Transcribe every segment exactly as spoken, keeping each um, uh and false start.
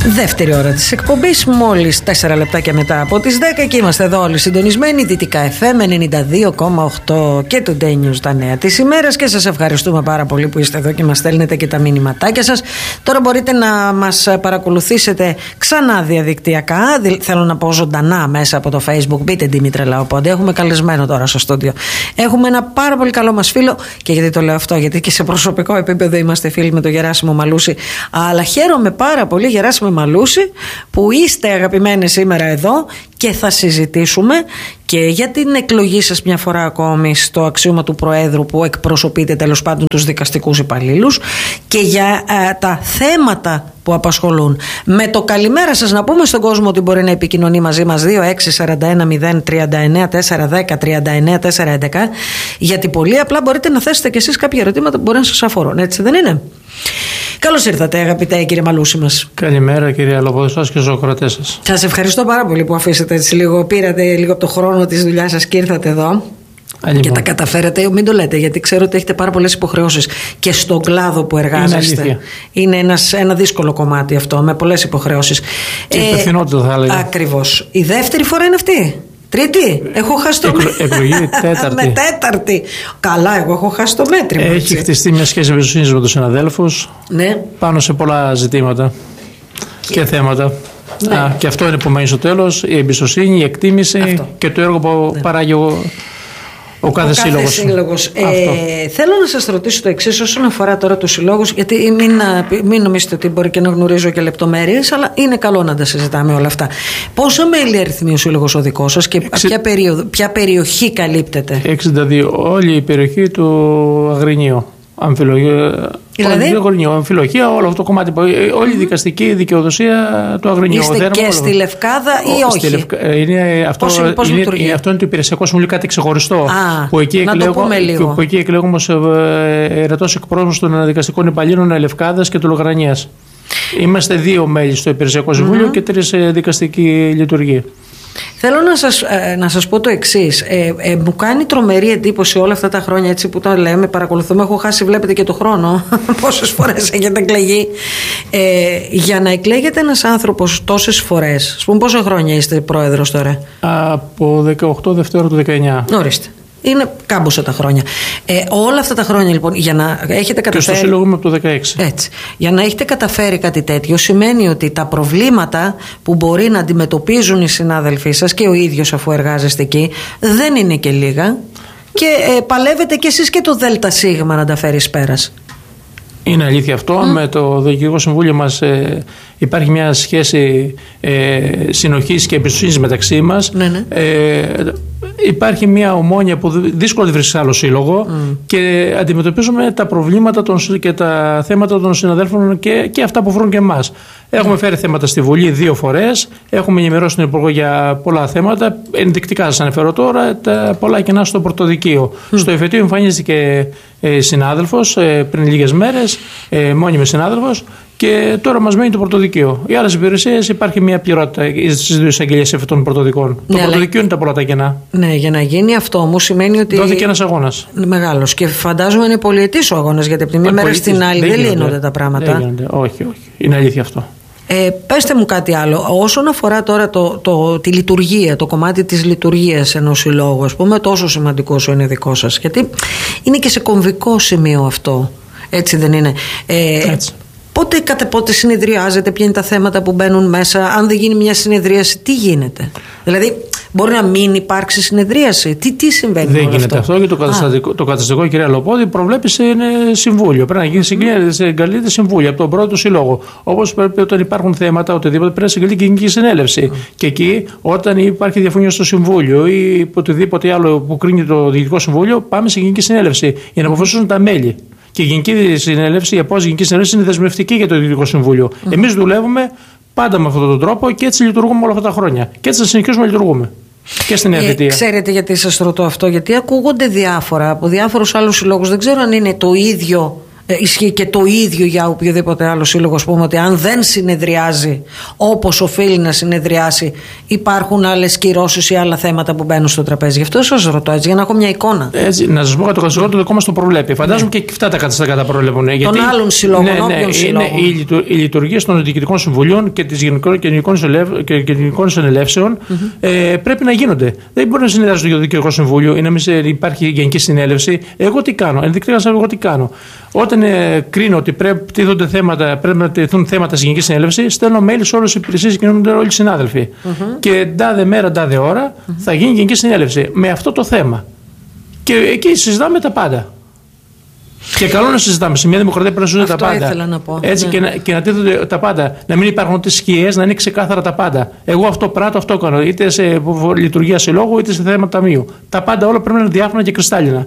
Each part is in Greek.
Δεύτερη ώρα της εκπομπής, μόλις τέσσερα λεπτάκια μετά από τις δέκα και είμαστε εδώ όλοι συντονισμένοι. Δυτικά εφ εμ ενενήντα δύο κόμμα οκτώ και το Day News, τα νέα της ημέρας, και σας ευχαριστούμε πάρα πολύ που είστε εδώ και μας στέλνετε και τα μηνυματάκια σας. Τώρα μπορείτε να μας παρακολουθήσετε ξανά διαδικτυακά, θέλω να πω ζωντανά μέσα από το Facebook. Μπείτε Δημήτρη Λαοπόντι, έχουμε καλεσμένο τώρα στο στούντιο. Έχουμε ένα πάρα πολύ καλό μας φίλο, και γιατί το λέω αυτό, γιατί και σε προσωπικό επίπεδο είμαστε φίλοι με τον Γεράσιμο Μαλούση, αλλά χαίρομαι πάρα πολύ, Γεράσιμο Μαλούση, που είστε αγαπημένοι σήμερα εδώ και θα συζητήσουμε και για την εκλογή σας μια φορά ακόμη στο αξίωμα του Προέδρου, που εκπροσωπείτε τέλος πάντων τους δικαστικούς υπαλλήλους, και για ε, τα θέματα που απασχολούν. Με το καλημέρα σας να πούμε στον κόσμο ότι μπορεί να επικοινωνεί μαζί μας δύο έξι σαράντα ένα μηδέν τριάντα εννέα τετρακόσια δέκα τριάντα εννέα τετρακόσια έντεκα, γιατί πολύ απλά μπορείτε να θέσετε και εσείς κάποια ερωτήματα που μπορεί να σας αφορούν, έτσι δεν είναι? Καλώς ήρθατε αγαπητέ κύριε Μαλούση μας. Καλημέρα κυρία Λαοπόντι σας και στους ακροατές σας. Σας ευχαριστώ πάρα πολύ που αφήσατε έτσι λίγο, πήρατε λίγο από το χρόνο της δουλειάς σας και ήρθατε εδώ. Λοιπόν. Και τα καταφέρατε, μην το λέτε, γιατί ξέρω ότι έχετε πάρα πολλές υποχρεώσεις και στον κλάδο που εργάζεστε. Είναι, είναι ένας, ένα δύσκολο κομμάτι αυτό, με πολλές υποχρεώσεις. Και ε, υπευθυνότητα θα έλεγα. Ακριβώς. Η δεύτερη φορά είναι αυτή. Τρίτη, έχω χάσει το μέτρημα. Εκλογή τέταρτη. Με τέταρτη. Καλά, εγώ έχω χάσει το μέτρημα. Έχει έτσι χτιστεί μια σχέση εμπιστοσύνης με τους συναδέλφους, ναι, πάνω σε πολλά ζητήματα και, και θέματα. Ναι. Α, και αυτό είναι που μένει στο τέλος, η εμπιστοσύνη, η εκτίμηση, αυτό, και το έργο που ναι. παράγει ο, ο κάθε ο σύλλογος. σύλλογος. Ε, θέλω να σας ρωτήσω το εξής όσον αφορά τώρα τους συλλόγους, γιατί μην, μην νομίζετε ότι μπορεί και να γνωρίζω και λεπτομέρειες, αλλά είναι καλό να τα συζητάμε όλα αυτά. Πόσα μέλη αριθμεί ο σύλλογος ο δικός σας και Εξι... ποια, περίοδο, ποια περιοχή καλύπτεται? εξήντα δύο, όλη η περιοχή του Αγρινίου. Αμφιλογία, δηλαδή, αμφιλογία, όλο αυτό το κομμάτι, όλη η δικαστική δικαιοδοσία του Αγρινίου. Είστε και όλο. Στη Λευκάδα ή όχι? Λευκα... Είναι, αυτό, πώς, πώς είναι, είναι, αυτό είναι το υπηρεσιακό συμβούλιο, κάτι ξεχωριστό. Α, που εκεί εκλέγουμε ως ερετός εκπρόσωπος των δικαστικών υπαλλήλων Λευκάδας και του Λογρανίας. Είμαστε δύο μέλη στο υπηρεσιακό συμβούλιο mm-hmm. και τρεις δικαστικοί λειτουργοί. Θέλω να σας, να σας πω το εξής. Ε, ε, μου κάνει τρομερή εντύπωση όλα αυτά τα χρόνια, έτσι που τα λέμε, παρακολουθούμε. Έχω χάσει, βλέπετε, και το χρόνο. Πόσες φορές έχετε εκλεγεί. Ε, για να εκλέγεται ένας άνθρωπος τόσες φορές, ας πούμε, πόσα χρόνια είστε πρόεδρος τώρα? Από δεκαοκτώ Δευτέρου του δεκαεννιά. Ορίστε. Είναι κάμποσα τα χρόνια. Ε, όλα αυτά τα χρόνια λοιπόν, για να έχετε καταφέρει. Και στο σύλλογο μου από το δεκαέξι. Έτσι. Για να έχετε καταφέρει κάτι τέτοιο, σημαίνει ότι τα προβλήματα που μπορεί να αντιμετωπίζουν οι συνάδελφοί σας και ο ίδιος αφού εργάζεστε εκεί δεν είναι και λίγα. Και ε, παλεύετε κι εσείς και το ΔΣ να τα φέρεις πέρας. Είναι αλήθεια αυτό. Mm. Με το Διοικητικό Συμβούλιο μας ε, υπάρχει μια σχέση ε, συνοχής και εμπιστοσύνης μεταξύ μας. Ναι, ναι. Ε, υπάρχει μια ομόνοια που δύσκολα τη βρίσκει άλλο σύλλογο mm. και αντιμετωπίζουμε τα προβλήματα των, και τα θέματα των συναδέλφων και, και αυτά που βρουν και εμάς. Έχουμε mm. φέρει θέματα στη Βουλή δύο φορές. Έχουμε ενημερώσει τον Υπουργό για πολλά θέματα. Ενδεικτικά σας αναφέρω τώρα τα πολλά κενά στο πρωτοδικείο. Mm. Στο εφετείο εμφανίστηκε ε, συνάδελφος ε, πριν λίγες μέρες, ε, μόνιμη συνάδελφος, και τώρα μας μένει το πρωτοδικείο. Οι άλλες υπηρεσίες υπάρχει μια πληρότητα στις δύο εισαγγελίες εφετών πρωτοδικών. Ναι, το πρωτοδικείο είναι τα πολλά τα κενά. Ναι, για να γίνει αυτό όμως σημαίνει ότι. Δόθηκε ένας αγώνας. Μεγάλος. Και φαντάζομαι είναι πολυετής ο αγώνας, γιατί από τη μία μέρα στην άλλη δεν, δεν λύνονται τα πράγματα. Δεν γίνονται. Όχι, όχι. Είναι αλήθεια αυτό. Ε, πέστε μου κάτι άλλο. Όσον αφορά τώρα το, το, τη λειτουργία, το κομμάτι της λειτουργίας ενός συλλόγου, ας πούμε, τόσο σημαντικό είναι δικό σας, γιατί είναι και σε κομβικό σημείο αυτό. Έτσι δεν είναι? Ε, Έτσι. Πότε, κατά πότε συνεδριάζετε, ποια είναι τα θέματα που μπαίνουν μέσα? Αν δεν γίνει μια συνεδρίαση, τι γίνεται? Δηλαδή, μπορεί να μην υπάρξει συνεδρίαση? Τι, τι συμβαίνει? Δεν γίνεται αυτό, αυτό και το καταστατικό, το καταστατικό, κυρία Λαοπόντι, προβλέπει σε συμβούλιο. Πρέπει να γίνει συγκαλείται mm. συμβούλιο από τον πρώτο συλλόγο. Όπως πρέπει, όταν υπάρχουν θέματα, οτιδήποτε, πρέπει να συγκαλεί και γενική συνέλευση. Mm. Και εκεί, όταν υπάρχει διαφωνία στο συμβούλιο ή οτιδήποτε άλλο που κρίνει το Διοικητικό Συμβούλιο, πάμε σε γενική συνέλευση για να αποφασίσουν τα μέλη. Και η γενική συνέλευση, η απόφαση γενική συνέλευση είναι δεσμευτική για το Διοικητικό Συμβούλιο. Mm. Εμείς δουλεύουμε πάντα με αυτόν τον τρόπο και έτσι λειτουργούμε όλα αυτά τα χρόνια. Και έτσι θα συνεχίσουμε να λειτουργούμε. Και στην Ευθετία. Ε, ξέρετε γιατί σας ρωτώ αυτό? Γιατί ακούγονται διάφορα από διάφορους άλλους συλλόγους. Δεν ξέρω αν είναι το ίδιο Ε, ισχύει και το ίδιο για οποιοδήποτε άλλο σύλλογο, ας πούμε, ότι αν δεν συνεδριάζει όπως οφείλει να συνεδριάσει, υπάρχουν άλλες κυρώσεις ή άλλα θέματα που μπαίνουν στο τραπέζι. Γι' αυτό σας ρωτώ, έτσι, για να έχω μια εικόνα. Έτσι, να σας πω κάτι, το καθεστώς το δικό μας το προβλέπει. Φαντάζομαι ναι. και αυτά τα καταστατικά τα προβλέπουν. Των γιατί, άλλων συλλόγων, ναι, ναι, όποιων συλλόγων. Είναι οι λειτουργίες των διοικητικών συμβουλίων και των γενικών συνελεύσεων mm-hmm. ε, πρέπει να γίνονται. Δεν μπορεί να συνεδριάζει το διοικητικό συμβούλιο ή να μην υπάρχει γενική συνέλευση. Εγώ τι κάνω, ενδεικτικά να εγώ τι κάνω. Όταν ε, κρίνω ότι πρέπει, θέματα, πρέπει να τεθούν θέματα στη γενική συνέλευση, στέλνω mail σε όλες τις υπηρεσίες και γίνονται όλοι οι συνάδελφοι. Mm-hmm. Και τάδε μέρα, τάδε ώρα mm-hmm. θα γίνει γενική συνέλευση με αυτό το θέμα. Και εκεί συζητάμε τα πάντα. Και καλό να συζητάμε. Σε μια δημοκρατία πρέπει να συζητάμε τα πάντα. Ήθελα να πω. Έτσι ναι. και, να, και να τίθονται τα πάντα. Να μην υπάρχουν ούτε σκιές, να είναι ξεκάθαρα τα πάντα. Εγώ αυτό πράττω, αυτό κάνω. Είτε σε λειτουργία συλλόγου, είτε σε θέματα ταμείου. Τα πάντα όλα πρέπει να είναι διάφανα και κρυστάλλινα.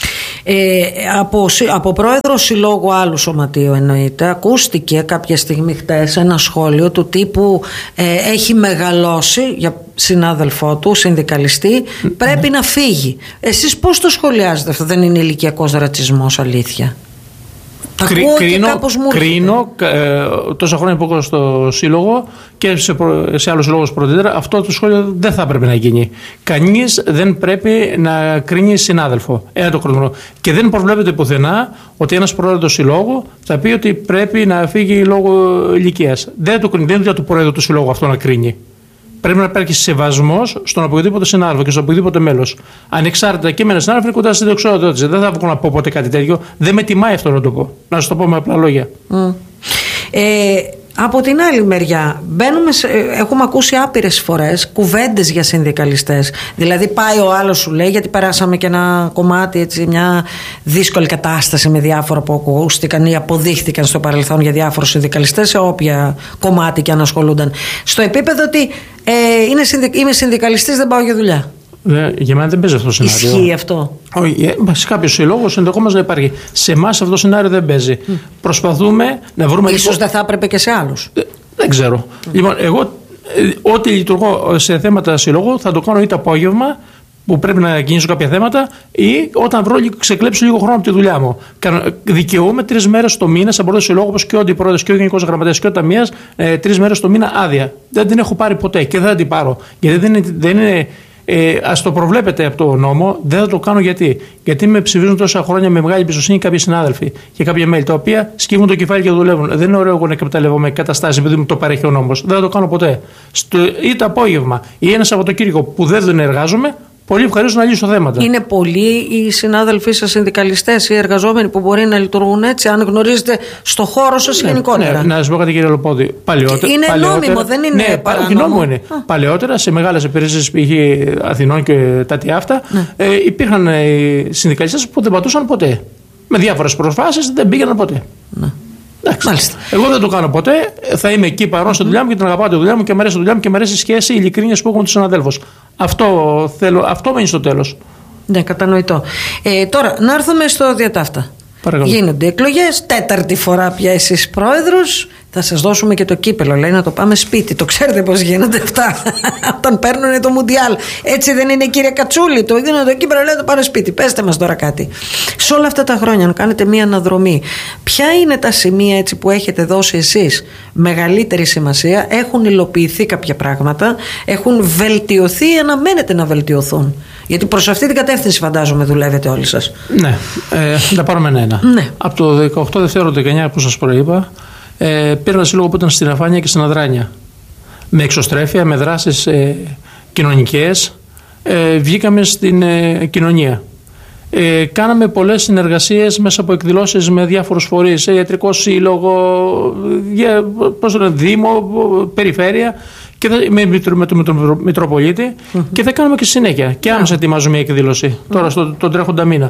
Ε, από, από πρόεδρο συλλόγου άλλου σωματείου εννοείται, ακούστηκε κάποια στιγμή χτες ένα σχόλιο του τύπου ε, έχει μεγαλώσει για συνάδελφό του, συνδικαλιστή, πρέπει mm. να φύγει. Εσείς πώς το σχολιάζετε αυτό? Δεν είναι ηλικιακός ρατσισμός, αλήθεια? Κρι, κρίνω, κρίνω ε, τόσα χρόνια που έχω στο σύλλογο και σε, σε άλλους συλλόγους πρωτήτερα, αυτό το σχόλιο δεν θα πρέπει να γίνει. Κανείς δεν πρέπει να κρίνει συνάδελφο. Ένα το χρόνο. Και δεν προβλέπεται πουθενά ότι ένας πρόεδρος συλλόγου θα πει ότι πρέπει να φύγει λόγω ηλικίας. Δεν το κρίνει, δεν είναι για το πρόεδρο του συλλόγου αυτό να κρίνει. Πρέπει να υπάρχει σεβασμός στον οποιοδήποτε συνάδελφο και στον οποιοδήποτε μέλος. Ανεξάρτητα και με ένα συνάδελφο είναι κοντά στη δεξιότητα. Δεν θα βγω να πω ποτέ κάτι τέτοιο. Δεν με τιμάει αυτό να το πω. Να σου το πω με απλά λόγια. Mm. Ε, από την άλλη μεριά, μπαίνουμε σε, έχουμε ακούσει άπειρες φορές κουβέντες για συνδικαλιστές. Δηλαδή, πάει ο άλλος, σου λέει, γιατί περάσαμε και ένα κομμάτι, έτσι, μια δύσκολη κατάσταση με διάφορα που ακούστηκαν ή αποδείχθηκαν στο παρελθόν για διάφορους συνδικαλιστές, σε όποια κομμάτι και αν ασχολούνταν. Στο επίπεδο ότι ε, είναι συνδικ, είμαι συνδικαλιστής, δεν πάω για δουλειά. Δε, για μένα δεν παίζει αυτό το σενάριο. Ισχύει αυτό? Όχι, σε κάποιο συλλόγο ενδεχομένως να υπάρχει. Σε εμάς αυτό το σενάριο δεν παίζει. Mm. Προσπαθούμε να βρούμε. Ίσως λοιπόν... δεν θα έπρεπε και σε άλλους. Δεν, δεν ξέρω. Mm. Λοιπόν, εγώ ό,τι λειτουργώ σε θέματα συλλόγου θα το κάνω ή το απόγευμα που πρέπει να κινήσω κάποια θέματα ή όταν βρω ξεκλέψω λίγο χρόνο από τη δουλειά μου. Δικαιούμαι τρεις μέρες το μήνα, σαν πρόεδρος συλλόγου, όπως και ο αντιπρόεδρος και ο γενικός γραμματέας και ο ταμείας, ε, τρεις μέρες το μήνα άδεια. Δεν την έχω πάρει ποτέ και δεν θα την πάρω. Γιατί δεν είναι. Δεν είναι Ε, ας το προβλέπετε από το νόμο, δεν θα το κάνω γιατί. Γιατί με ψηφίζουν τόσα χρόνια με μεγάλη εμπιστοσύνη κάποιοι συνάδελφοι και κάποια μέλη τα οποία σκύβουν το κεφάλι και δουλεύουν. Δεν είναι ωραίο εγώ να εκμεταλλεύομαι καταστάσεις επειδή μου το παρέχει ο νόμος. Δεν θα το κάνω ποτέ. Στο, ή το απόγευμα ή ένα Σαββατοκύριακο που δεν εργάζομαι, πολύ ευχαρίστω να λύσω θέματα. Είναι πολλοί οι συνάδελφοί σας συνδικαλιστές ή εργαζόμενοι που μπορεί να λειτουργούν έτσι, αν γνωρίζετε στο χώρο σας ναι, γενικότερα? Ναι, να σας πω κάτι, κύριε Λοπόδη. Παλαιότερα, είναι παλαιότερα, νόμιμο, δεν είναι ναι, παράνομο. Νόμιμο είναι. Α. Παλαιότερα, σε μεγάλες υπηρεσίες π.χ. Αθηνών και τα αυτά, ναι. ε, υπήρχαν ε, συνδικαλιστές που δεν πατούσαν ποτέ. Με διάφορες προσφάσεις δεν πήγαιναν ποτέ. Ναι. Μάλιστα. Εγώ δεν το κάνω ποτέ. Θα είμαι εκεί παρόν στη δουλειά μου και την αγαπάω τη δουλειά μου και μου αρέσει τη δουλειά μου και μου αρέσει η σχέση, η ειλικρίνεια που έχω με του συναδέλφου. Αυτό θέλω, αυτό μένει στο τέλος. Ναι, κατανοητό. Ε, τώρα, να έρθουμε στο διατάφτα. Παρακαλώ. Γίνονται εκλογές, τέταρτη φορά πια εσείς πρόεδρος. Θα σας δώσουμε και το κύπελο, λέει, να το πάμε σπίτι. Το ξέρετε πώς γίνονται αυτά όταν παίρνουν το Μουντιάλ? Έτσι δεν είναι, κύριε Κατσούλη? Το δίνουν το κύπελο, λέει, το πάρε σπίτι. Πέστε μας τώρα κάτι. Σε όλα αυτά τα χρόνια, αν κάνετε μία αναδρομή, ποια είναι τα σημεία, έτσι, που έχετε δώσει εσείς μεγαλύτερη σημασία? Έχουν υλοποιηθεί κάποια πράγματα, έχουν βελτιωθεί ή αναμένεται να βελτιωθούν? Γιατί προς αυτή την κατεύθυνση φαντάζομαι δουλεύετε όλοι σας. Ναι, ε, θα πάρουμε ένα. Ναι. Από το δεκαοκτώ Δευτέρου δεκαεννιά που σας προείπα, ε, πήρα ένα σύλλογο που ήταν στην Αφάνεια και στην Αδράνια. Με εξωστρέφεια, με δράσεις ε, κοινωνικές, ε, βγήκαμε στην ε, κοινωνία. Ε, κάναμε πολλές συνεργασίες μέσα από εκδηλώσεις με διάφορους φορείς, ε, ιατρικό σύλλογο, για, πώς το λένε, Δήμο, περιφέρεια, και θα, με, με, με τον Μητροπολίτη mm-hmm. και θα κάνουμε και συνέχεια. Και άμεσα yeah. ετοιμάζουμε μια εκδήλωση mm-hmm. τώρα στο, τον τρέχοντα μήνα.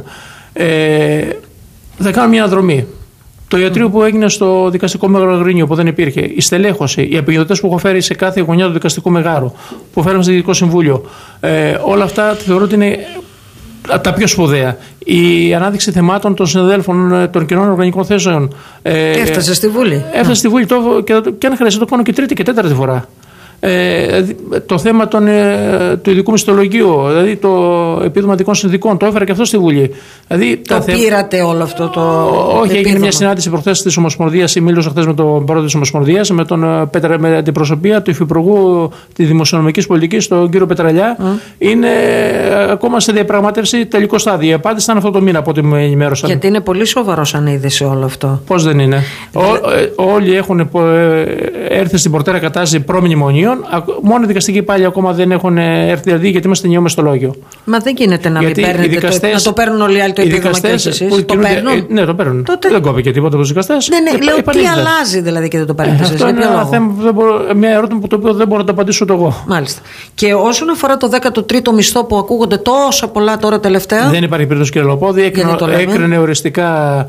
Ε, θα κάνουμε μια αναδρομή. Το ιατρείο mm-hmm. που έγινε στο δικαστικό Μέγαρο Αγρίνιο που δεν υπήρχε, η στελέχωση, οι επικοινωνίες που έχω φέρει σε κάθε γωνιά του δικαστικού μεγάρου, που φέραμε στο Διοικητικό Συμβούλιο, ε, όλα αυτά θεωρώ ότι είναι τα πιο σπουδαία. Η ανάδειξη θεμάτων των συναδέλφων των κοινών οργανικών θέσεων. Ε, έφτασε στη Βουλή. Έφτασε στη Βουλή το, και, και αν χρειάζεται το κάνω και τρίτη και τέταρτη φορά. Ε, το θέμα των, ε, του ειδικού μισθολογίου, δηλαδή το επίδομα ειδικών συνδικών, το έφερα και αυτό στη Βουλή. Δηλαδή, το θε... πήρατε όλο αυτό το. Όχι, επίδομα. Έγινε μια συνάντηση προχθές της Ομοσπονδίας. Μίλησα χθες με τον πρόεδρο της Ομοσπονδίας, με τον Πέτρα, με την προσωπία του Υφυπουργού της Δημοσιονομικής Πολιτικής, τον κύριο Πετραλιά. Mm. Είναι ακόμα σε διαπραγμάτευση τελικό στάδιο. Η απάντηση ήταν αυτό το μήνα από ό,τι με ενημέρωσαν. Γιατί είναι πολύ σοβαρό σαν είδηση όλο αυτό. Πώς δεν είναι. Δε... Ό, όλοι έχουν έρθει στην πορτέρα κατάσταση προμνημονίων. Μόνο οι δικαστικοί πάλι ακόμα δεν έχουν έρθει, δηλαδή γιατί είμαστε νέο μεστολόγιο. Μα δεν γίνεται να γιατί μην παίρνετε. Δικαστές, το, να το παίρνουν όλοι οι άλλοι το επίδομα και εσείς. Το παίρνουν. Ε, ναι, το παίρνουν. Τότε... Δεν κόπηκε τίποτα από τους δικαστές. Ναι, ναι, λέω τι αλλάζει δηλαδή και δεν το παίρνετε εσείς. Αυτό είναι ένα θέμα, μια ερώτημα που το οποίο δεν μπορώ να το απαντήσω ούτε εγώ. Μάλιστα. Και όσον αφορά το δέκατο τρίτο μισθό που ακούγονται τόσα πολλά τώρα τελευταία. Δεν υπάρχει περίπτωση, κύριε Λοπόδη. Έκρινε οριστικά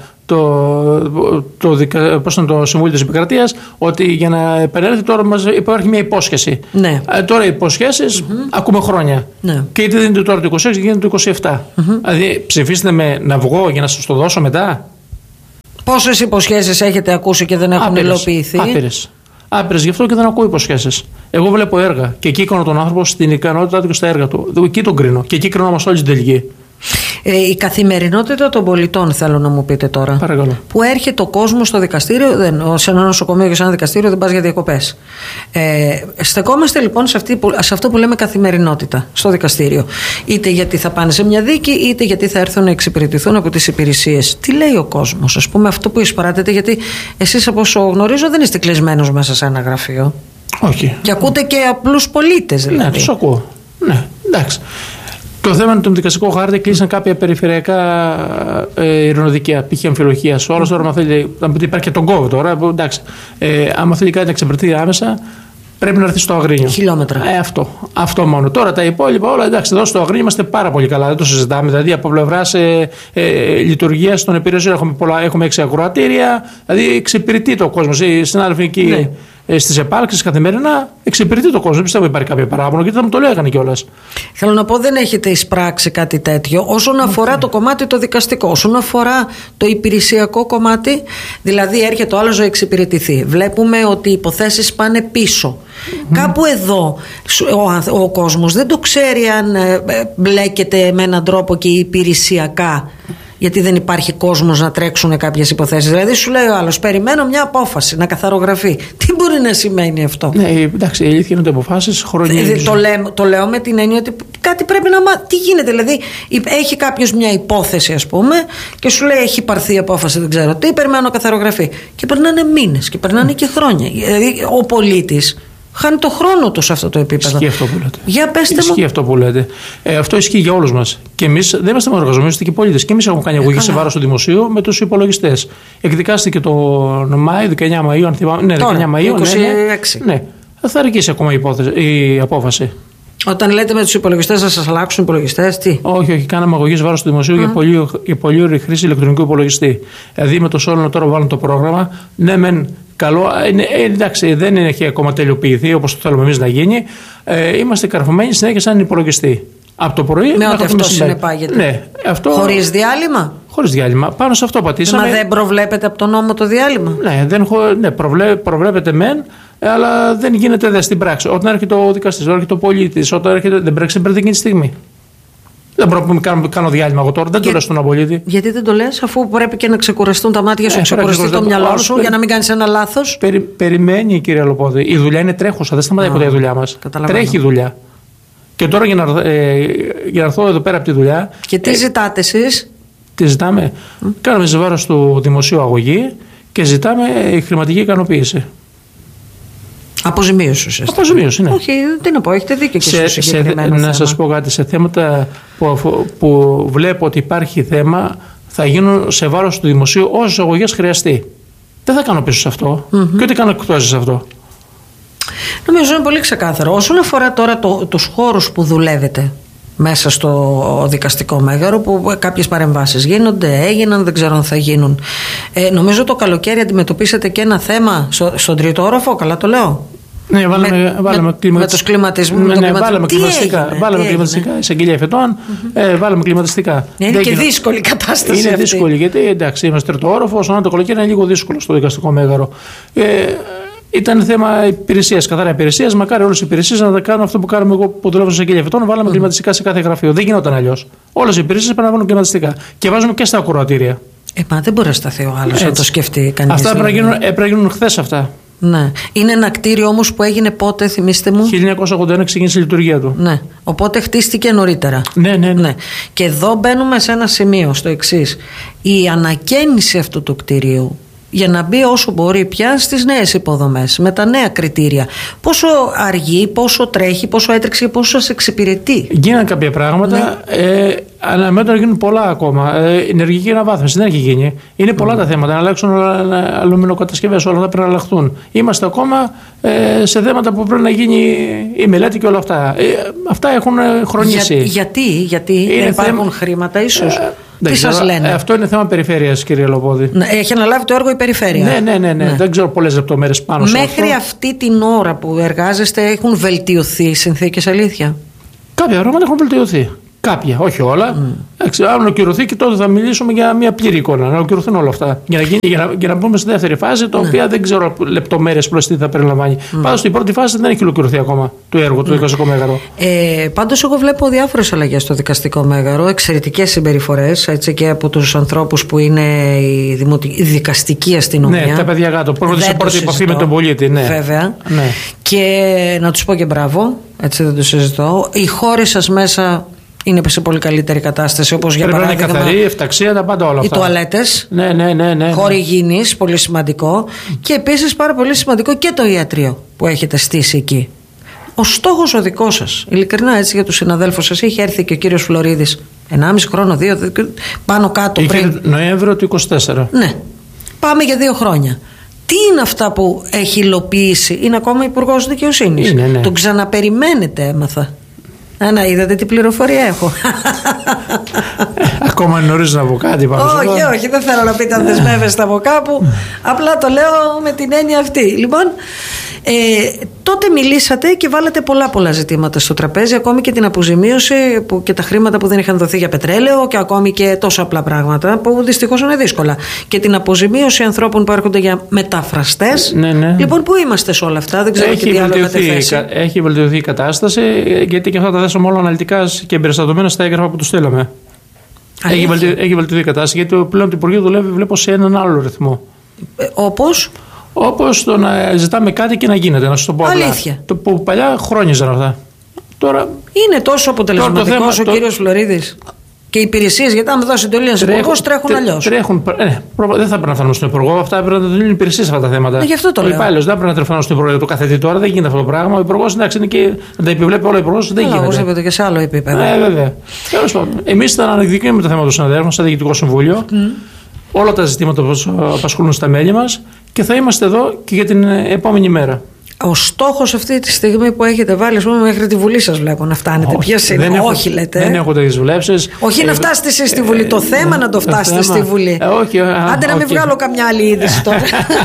το, το, το, πώς είναι το Συμβούλιο της Επικρατείας ότι για να επανέλθει τώρα μας υπάρχει μια υπόσχεση. Ναι. Ε, τώρα οι υποσχέσεις mm-hmm. ακούμε χρόνια. Ναι. Και είτε δίνεται τώρα το είκοσι έξι και γίνεται το είκοσι επτά. Mm-hmm. Δηλαδή ψηφίστε με να βγω για να σας το δώσω μετά. Πόσες υποσχέσεις έχετε ακούσει και δεν έχουν άπειρες, υλοποιηθεί. Άπειρες. Άπειρες, γι' αυτό και δεν ακούω υποσχέσεις. Εγώ βλέπω έργα και εκεί κάνω τον άνθρωπο στην ικανότητά του και στα έργα του. Εκεί τον κρίνω. Και εκεί κρίνω μας όλοι στην τελική. Ε, η καθημερινότητα των πολιτών, θέλω να μου πείτε τώρα. Παρακαλώ. Που έρχεται ο κόσμος στο δικαστήριο, δεν, σε ένα νοσοκομείο και σε ένα δικαστήριο δεν πας για διακοπές. Ε, στεκόμαστε λοιπόν σε, αυτή, σε αυτό που λέμε καθημερινότητα στο δικαστήριο. Είτε γιατί θα πάνε σε μια δίκη, είτε γιατί θα έρθουν να εξυπηρετηθούν από τις υπηρεσίες. Τι λέει ο κόσμος, ας πούμε, αυτό που εισπράτεται, γιατί εσείς από όσο γνωρίζω δεν είστε κλεισμένος μέσα σε ένα γραφείο. Όχι. Και ακούτε και απλούς πολίτες δηλαδή. Ναι, τους ακούω. Ναι, εντάξει. Το θέμα είναι το δικαστικό χάρτη κλείσαν κάποια περιφερειακά ε, ειρηνοδικεία, π.χ. Αμφιλοχίας. Ο άλλος τώρα, θέλει, υπάρχει και τον κόβο τώρα, εντάξει. Ε, άμα θέλει κάτι να εξυπηρετεί άμεσα, πρέπει να έρθει στο Αγρίνιο. Χιλιόμετρα. Ε, αυτό, αυτό μόνο. Τώρα τα υπόλοιπα όλα, εντάξει, εδώ στο Αγρίνιο είμαστε πάρα πολύ καλά, δεν το συζητάμε. Δηλαδή από πλευρά ε, ε, λειτουργία των υπηρεσιών έχουμε, πολλά, έχουμε έξι ακροατήρια, δηλαδή εξυπηρετεί το κόσμο. Οι συνάδελφοι εκεί. Ναι. Στις επάρξεις καθημερινά εξυπηρετεί το κόσμο. Δεν πιστεύω υπάρχει κάποιο παράπονο, γιατί θα μου το λέγανε κιόλας. Θέλω να πω, δεν έχετε εισπράξει κάτι τέτοιο. Όσον αφορά okay. το κομμάτι το δικαστικό, όσον αφορά το υπηρεσιακό κομμάτι, δηλαδή έρχεται ο άλλος να εξυπηρετηθεί. Βλέπουμε ότι οι υποθέσεις πάνε πίσω. Mm-hmm. Κάπου εδώ ο, ο κόσμος δεν το ξέρει αν ε, μπλέκεται με έναν τρόπο και υπηρεσιακά. Γιατί δεν υπάρχει κόσμος να τρέξουν κάποιες υποθέσεις. Δηλαδή, σου λέει ο άλλος, περιμένω μια απόφαση να καθαρογραφεί. Τι μπορεί να σημαίνει αυτό? Ναι, εντάξει, η αλήθεια είναι ότι αποφάσεις χρόνια. Ε, το, λέω, το λέω με την έννοια ότι κάτι πρέπει να μάθει. Τι γίνεται, δηλαδή, έχει κάποιος μια υπόθεση, ας πούμε, και σου λέει, έχει πάρθει απόφαση, δεν ξέρω τι, περιμένω να καθαρογραφεί. Και περνάνε μήνες και περνάνε mm. και χρόνια. Δηλαδή, ο πολίτης χάνει το χρόνο του σε αυτό το επίπεδο. Ισχύει αυτό που λέτε. Για πέστε μου. Ισχύει αυτό που λέτε. Ε, αυτό ισχύει για όλους μας. Και εμείς δεν είμαστε μόνο εργαζόμενοι, είμαστε και πολίτες. Και εμείς έχουμε κάνει αγωγή ε, σε βάρος του δημοσίου με τους υπολογιστές. Εκδικάστηκε τον Μάιο, δεκαεννιά Μαΐου, αν θυμάμαι. Ναι, δεκαεννιά Μαΐου. είκοσι έξι. Ναι, ναι. Θα αργήσει ακόμα η, υπόθεση, η απόφαση. Όταν λέτε με τους υπολογιστές να σας αλλάξουν υπολογιστές, τι? Όχι, όχι. Κάναμε αγωγή σε βάρος του δημοσίου mm. για, πολύ, για πολύ ωραία χρήση ηλεκτρονικού υπολογιστή. Δηλαδή με το Solon τώρα βάλουν το πρόγραμμα. Ναι, μεν. Καλό, είναι, ε, εντάξει, δεν έχει ακόμα τελειοποιηθεί όπως το θέλουμε εμείς να γίνει. Ε, είμαστε καρφωμένοι συνέχεια σαν υπολογιστή. Από το πρωί με ό,τι αυτό συνεπάγεται. Ναι, αυτό... Χωρίς διάλειμμα. Χωρίς διάλειμμα. Πάνω σε αυτό πατήσαμε. Μα δεν προβλέπεται από τον νόμο το διάλειμμα? Ναι, δεν, ναι προβλέ, προβλέπεται μεν, αλλά δεν γίνεται δε στην πράξη. Όταν έρχεται ο δικαστής, όταν έρχεται ο πολίτης, όταν έρχεται. Δεν πρέπει να εκείνη τη στιγμή. Δεν μπορώ να κάνω, κάνω διάλειμμα εγώ τώρα, δεν Για, το λες στον απολύτη. Γιατί δεν το λες, αφού πρέπει και να ξεκουραστούν τα μάτια σου, να ε, ξεκουραστεί το μυαλό σου, περι... για να μην κάνεις ένα λάθος. Περι, περιμένει, κύριε Λοπόδη. Η δουλειά είναι τρέχουσα, δεν σταματάει ποτέ η δουλειά μας. Τρέχει η δουλειά. Και τώρα για να, ε, για να έρθω εδώ πέρα από τη δουλειά. Και τι ε, ζητάτε εσείς? Τι ζητάμε? Mm. Κάνουμε σε βάρος του δημοσίου αγωγή και ζητάμε η χρηματική ικανοποίηση. Αποζημίωση ουσιαστικά. Αποζημίωση, ναι. Όχι, τι να πω, έχετε δίκιο και στο συγκεκριμένο θέμα. Να σας πω κάτι, σε θέματα που, που βλέπω ότι υπάρχει θέμα, θα γίνουν σε βάρος του δημοσίου όσες αγωγές χρειαστεί. Δεν θα κάνω πίσω σε αυτό mm-hmm. και ούτε κάνω εκπτώσεις σε αυτό. Νομίζω είναι πολύ ξεκάθαρο. Όσον αφορά τώρα το, τους χώρους που δουλεύετε μέσα στο δικαστικό μέγαρο, που κάποιες παρεμβάσεις γίνονται, έγιναν, δεν ξέρω αν θα γίνουν. Ε, νομίζω το καλοκαίρι αντιμετωπίσατε και ένα θέμα στο, στον τρίτο όροφο, καλά το λέω. Ναι, βάλαμε, με, βάλαμε με, κλιμα... με τους κλιματισμούς. Ναι, με ναι, βάλαμε κλιματιστικά. Βάλαμε κλιματιστικά, εισαγγελία φετών, mm-hmm. ε, βάλαμε κλιματιστικά. Ναι, είναι και γίνω... δύσκολη κατάσταση. Είναι αυτή. δύσκολη, γιατί εντάξει, είμαστε τρίτο όροφο, όσο το καλοκαίρι είναι λίγο δύσκολο στο δικαστικό μέγαρο. Ε, Ήταν θέμα υπηρεσία, καθαρά υπηρεσία. Μακάρι όλε οι υπηρεσίε να τα κάνουν αυτό που κάνουμε εγώ που δουλεύω σε εισαγγελία φυτών. Βάλαμε mm. κλιματιστικά σε κάθε γραφείο. Δεν γινόταν αλλιώς. Όλες οι υπηρεσίες πρέπει να βάλουν κλιματιστικά. Και βάζουμε και στα ακροατήρια. Ε, μα δεν μπορεί να σταθεί ο άλλος να το σκεφτεί κανείς. Αυτά έπρεπε να γίνουν χθες αυτά. Ναι. Είναι ένα κτίριο όμως που έγινε πότε, θυμίστε μου. χίλια εννιακόσια ογδόντα ένα ξεκίνησε η λειτουργία του. Ναι. Οπότε χτίστηκε νωρίτερα. Ναι, ναι, ναι. ναι. Και εδώ μπαίνουμε σε ένα σημείο, στο εξής. Η ανακαίνιση αυτού του κτιρίου για να μπει όσο μπορεί πια στις νέες υποδομές, με τα νέα κριτήρια. Πόσο αργεί, πόσο τρέχει, πόσο έτρεξε και πόσο σας εξυπηρετεί. Γίνανε κάποια πράγματα, ναι. ε, αναμένονται να γίνουν πολλά ακόμα. Ε, ενεργική αναβάθμιση δεν έχει γίνει. Είναι πολλά mm. τα θέματα. Να αλλάξουν αλουμινοκατασκευές, όλα αυτά πρέπει να αλλάχθουν. Είμαστε ακόμα ε, σε θέματα που πρέπει να γίνει η μελέτη και όλα αυτά. Ε, αυτά έχουν χρονίσει. Για, γιατί, γιατί δεν υπάρχουν θέμα... χρήματα, ίσως. Ε, Τι σας λένε. Αυτό είναι θέμα περιφέρειας, κύριε Λοπόδη. Έχει αναλάβει το έργο η περιφέρεια. Ναι, ναι, ναι, ναι. ναι. Δεν ξέρω πολλές λεπτομέρειες πάνω σε αυτό. Μέχρι αυτή την ώρα που εργάζεστε έχουν βελτιωθεί οι συνθήκες, αλήθεια? Κάποια πράγματα έχουν βελτιωθεί. Κάποια, όχι όλα. Mm. Αν ολοκληρωθεί και τότε θα μιλήσουμε για μια πλήρη εικόνα. Να ολοκληρωθούν όλα αυτά. Για να, γίνει, για να, για να μπούμε στη δεύτερη φάση, το mm. οποία δεν ξέρω λεπτομέρειες προς τι θα περιλαμβάνει. Mm. Πάντως στην πρώτη φάση δεν έχει ολοκληρωθεί ακόμα το έργο, το mm. δικαστικό μέγαρο. Ε, πάντως, εγώ βλέπω διάφορες αλλαγές στο δικαστικό μέγαρο. Εξαιρετικές συμπεριφορές και από τους ανθρώπους που είναι η, δημοτι... η δικαστική αστυνομία. Ναι, τα παιδιά κάτω. Πρώτη σε πρώτη επαφή με τον πολίτη. Ναι. Βέβαια. Ναι. Και να τους πω και μπράβο, έτσι δεν το συζητώ. Οι χώρες σας μέσα είναι σε πολύ καλύτερη κατάσταση, όπως για πρέπει παράδειγμα. Είναι καθαρή, ευταξία, τα πάντα όλα αυτά. Οι τουαλέτες, ναι, ναι, ναι, ναι, χώροι υγιεινής, πολύ σημαντικό. Και επίσης πάρα πολύ σημαντικό και το ιατρείο που έχετε στήσει εκεί. Ο στόχος ο δικός σας, ειλικρινά έτσι για τους συναδέλφους σας, είχε έρθει και ο κύριος Φλωρίδης ενάμιση χρόνο, δύο, πάνω κάτω είχε πριν. Νοέμβριο του είκοσι τέσσερα. Ναι, πάμε για δύο χρόνια. Τι είναι αυτά που έχει υλοποιήσει? Είναι ακόμα υπουργός δικαιοσύνης. Είναι, ναι. Τον ξαναπεριμένετε, έμαθα. Α, να είδατε τι πληροφορία έχω. Ακόμα νωρίς να πω κάτι πάνω. Όχι, όχι, δεν θέλω να πείτε αν δεσμεύεστε από κάπου. Απλά το λέω με την έννοια αυτή. Λοιπόν, ε, τότε μιλήσατε και βάλατε πολλά πολλά ζητήματα στο τραπέζι, ακόμη και την αποζημίωση που, και τα χρήματα που δεν είχαν δοθεί για πετρέλαιο και ακόμη και τόσα απλά πράγματα που δυστυχώς είναι δύσκολα. Και την αποζημίωση ανθρώπων που έρχονται για μεταφραστές. Ναι, ναι. Λοιπόν, πού είμαστε σε όλα αυτά? Δεν ξέρω έχει και τι άλλο έχετε θέσει. Έχει βελτιωθεί η κατάσταση, γιατί και αυτά τα θέσαμε όλα αναλυτικά και εμπεριστατωμένα στα έγγραφα που του στείλαμε. Έχει βελτιωθεί, έχει βελτιωθεί η κατάσταση, γιατί πλέον το Υπουργείο δουλεύει, βλέπω, σε έναν άλλο ρυθμό. Ε, όπως? Όπως το να ζητάμε κάτι και να γίνεται, να σου το πω. Αλήθεια. Απλά. Το που παλιά χρόνιζαν αυτά. Τώρα, είναι τόσο αποτελεσματικός ο το... κύριος Φλωρίδης και οι υπηρεσίες, γιατί αν δώσει εντολή ένας υπουργός τρέχουν αλλιώς. Τρέχουν, ε, δεν θα πρέπει να φτάνουν στον υπουργό, αυτά πρέπει να δίνουν υπηρεσίες αυτά τα θέματα. Ε, γι' αυτό το λέω. Υπάλληλος δεν πρέπει να τρεφάνουν στον υπουργό. Το καθετή τώρα δεν γίνεται αυτό το πράγμα. Ο υπουργός, εντάξει, είναι και να τα επιβλέπει όλα ο υπουργός, δεν γίνεται. Όπως είπατε και σε άλλο επίπεδο. Ε, βέβαια. Εμείς ήταν αναδεικνύουμε με το θέμα του συναδέλφου στο Διοικητικό Συμβούλιο. Mm. Όλα τα ζητήματα που απασχολούν στα μέλη μας και θα είμαστε εδώ και για την επόμενη μέρα. Ο στόχος αυτή τη στιγμή που έχετε βάλει, ας πούμε, μέχρι τη Βουλή σας βλέπω να φτάνετε. Ποιος είναι? Έχω, όχι, λέτε. Δεν έχω τέτοιες δουλέψεις. Όχι, ε, να φτάσετε εσείς στη Βουλή. Ε, το θέμα ε, να το φτάσετε στη Βουλή. Ε, όχι, α, άντε να μην okay. βγάλω καμιά άλλη είδηση τώρα.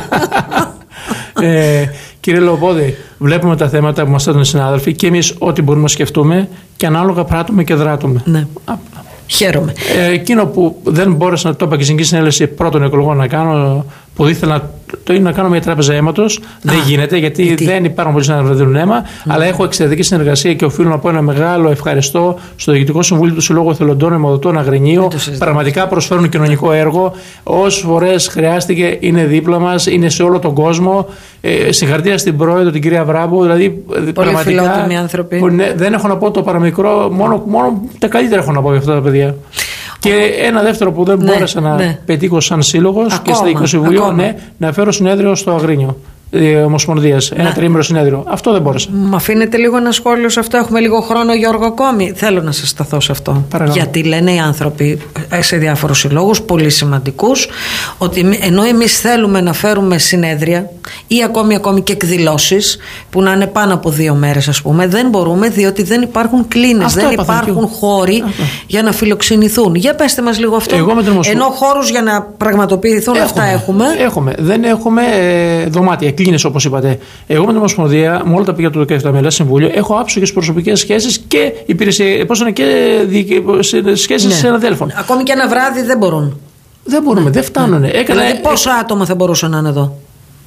ε, κύριε Λοπόδη, βλέπουμε τα θέματα που μας έδωσαν οι συνάδελφοι και εμείς ό,τι μπορούμε να σκεφτούμε και ανάλογα πράττουμε και δράτουμε. Ναι. Χαίρομαι. Ε, εκείνο που δεν μπόρεσα να το είπα και στην συνέλευση πρώτων εκλογών να κάνω, που ήθελα το είναι να κάνω μια τράπεζα αίματος. Δεν γίνεται, γιατί, γιατί δεν υπάρχουν πολλοί συνάδελφοι που δίνουν αίμα, mm. αλλά έχω εξαιρετική συνεργασία και οφείλω να πω ένα μεγάλο ευχαριστώ στο Διοικητικό Συμβούλιο του Συλλόγου Εθελοντών Αιμοδοτών Αγρινίου. Πραγματικά προσφέρουν κοινωνικό έργο. Όσες φορές χρειάστηκε, είναι δίπλα μας, είναι σε όλο τον κόσμο. Ε, συγχαρητήρια στην πρόεδρο, την κυρία Βράμπο. Δηλαδή, πολύ πραγματικά, φιλότιμοι άνθρωποι. Που, ναι, δεν έχω να πω το παραμικρό, μόνο, μόνο τα καλύτερα έχω να πω για αυτά τα παιδιά. Και ένα δεύτερο που δεν ναι, μπόρεσα να ναι. πετύχω σαν σύλλογος και στο Διοικητικό Συμβουλίο, ναι, να φέρω συνέδριο στο Αγρίνιο Ομοσπονδίας. Ένα ναι. τριήμερο συνέδριο. Αυτό δεν μπόρεσα. Μ' αφήνετε λίγο ένα σχόλιο σε αυτό? Έχουμε λίγο χρόνο, Γιώργο, ακόμη. Θέλω να σας σταθώ σε αυτό. Παρακαλώ. Γιατί λένε οι άνθρωποι σε διάφορους συλλόγους, πολύ σημαντικούς, ότι ενώ εμείς θέλουμε να φέρουμε συνέδρια ή ακόμη, ακόμη και εκδηλώσεις που να είναι πάνω από δύο μέρες, ας πούμε, δεν μπορούμε, διότι δεν υπάρχουν κλίνες, δεν υπάρχουν χώροι αυτό. για να φιλοξενηθούν. Για πέστε μας λίγο αυτό. Ενώ χώρους για να πραγματοποιηθούν έχουμε, αυτά έχουμε. Έχουμε. Δεν έχουμε ε, δωμάτια. Κλίνες, όπως είπατε. Εγώ με την Ομοσπονδία, με όλα τα πήγα του δεκαεφτάμελα Συμβούλιο, έχω άψογες προσωπικές σχέσεις και υπηρεσίες, πώς είναι, και σχέσεις ναι. συναδέλφων. Ακόμη και ένα βράδυ δεν μπορούν. Δεν μπορούμε, δεν φτάνουν. Ναι. Έκανα... Δηλαδή, πόσα άτομα θα μπορούσαν να είναι εδώ?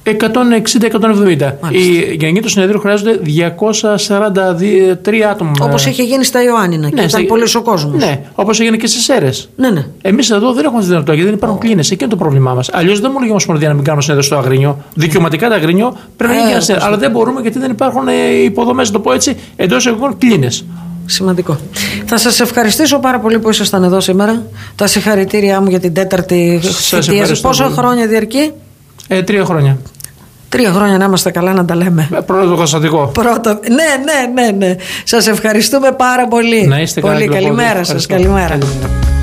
εκατόν εξήντα με εκατόν εβδομήντα. Οι γενικοί του συνεδρίου χρειάζονται διακόσια σαράντα τρία άτομα. Όπως είχε γίνει στα Ιωάννινα, και ναι, ήταν πολύ ο κόσμος. Ναι, όπως έγινε και στις Σέρρες. Ναι, ναι. Εμείς εδώ δεν έχουμε τη δυνατότητα, γιατί δεν υπάρχουν oh. κλίνες. Εκεί είναι το πρόβλημά μας. Αλλιώς δεν μου λέγει η Ομοσπονδία να μην κάνουμε συνέδριο στο Αγρίνιο. Δικαιωματικά το Αγρίνιο πρέπει να γίνει ένα συνέδριο. Αλλά δεν μπορούμε, γιατί δεν υπάρχουν υποδομές, το πω έτσι, εντός εγγών κλίνες. Σημαντικό. Θα σας ευχαριστήσω πάρα πολύ που ήσασταν εδώ σήμερα. Τα συγχαρητήριά μου για την τέταρτη θητεία. Πόσα χρόνια διαρκεί? Ε, τρία χρόνια. Τρία χρόνια να είμαστε καλά να τα λέμε. Πρώτο το καταστατικό. Πρώτο. Ναι, ναι, ναι, ναι. Σας ευχαριστούμε πάρα πολύ. Να είστε πολύ. Καλημέρα σας. Καλημέρα. Καλημέρα.